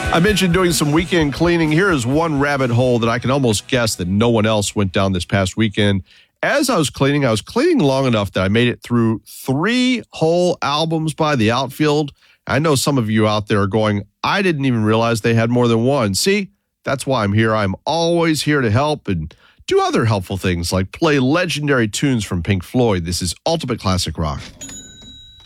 I mentioned doing some weekend cleaning. Here is one rabbit hole that I can almost guess that no one else went down this past weekend. As I was cleaning long enough that I made it through 3 whole albums by The Outfield. I know some of you out there are going, I didn't even realize they had more than one. See, that's why I'm here. I'm always here to help and do other helpful things like play legendary tunes from Pink Floyd. This is Ultimate Classic Rock.